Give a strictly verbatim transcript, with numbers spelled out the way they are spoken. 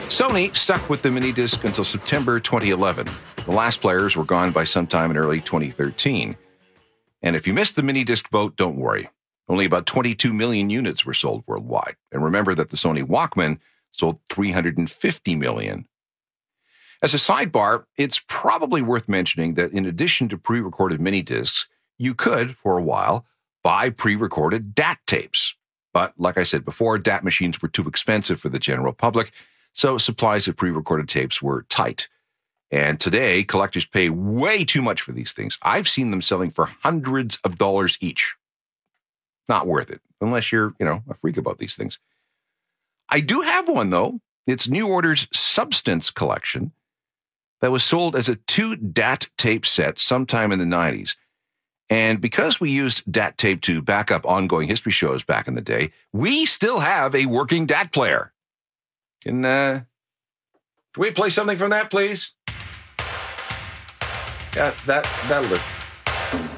Sony stuck with the mini disc until September twenty eleven. The last players were gone by sometime in early twenty thirteen. And if you missed the mini disc boat, don't worry. Only about twenty-two million units were sold worldwide. And remember that the Sony Walkman sold three hundred fifty million. As a sidebar, it's probably worth mentioning that in addition to pre-recorded mini discs, you could, for a while, buy pre-recorded D A T tapes. But like I said before, D A T machines were too expensive for the general public, so supplies of pre-recorded tapes were tight. And today, collectors pay way too much for these things. I've seen them selling for hundreds of dollars each. Not worth it, unless you're, you know, a freak about these things. I do have one, though. It's New Order's Substance Collection that was sold as a two D A T tape set sometime in the nineties. And because we used D A T tape to back up ongoing history shows back in the day, we still have a working D A T player. Can, uh, can we play something from that, please? Yeah, that, that'll do.